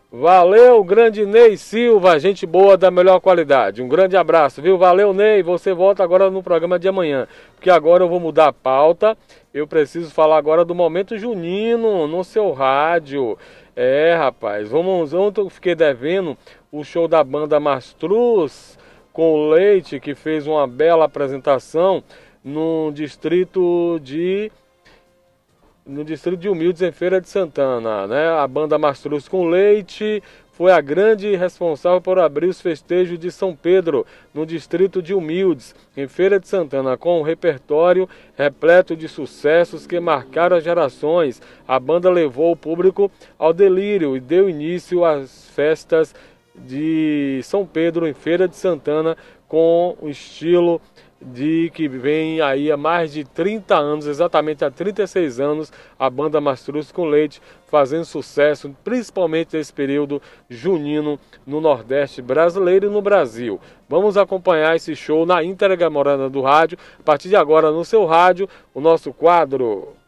Valeu, grande Ney Silva, gente boa da melhor qualidade. Um grande abraço, viu? Valeu, Ney. Você volta agora no programa de amanhã, porque agora eu vou mudar a pauta. Eu preciso falar agora do momento junino no seu rádio. É, rapaz, ontem eu fiquei devendo o show da banda Mastruz com o Leite, que fez uma bela apresentação no distrito de Humildes, em Feira de Santana, né? A banda Mastruz com Leite foi a grande responsável por abrir os festejos de São Pedro, no distrito de Humildes, em Feira de Santana, com um repertório repleto de sucessos que marcaram as gerações. A banda levou o público ao delírio e deu início às festas de São Pedro, em Feira de Santana, com o estilo de que vem aí há mais de 30 anos, exatamente há 36 anos, a banda Mastruz com Leite fazendo sucesso, principalmente nesse período junino no Nordeste brasileiro e no Brasil. Vamos acompanhar esse show na íntegra morada do rádio, a partir de agora no seu rádio, o nosso quadro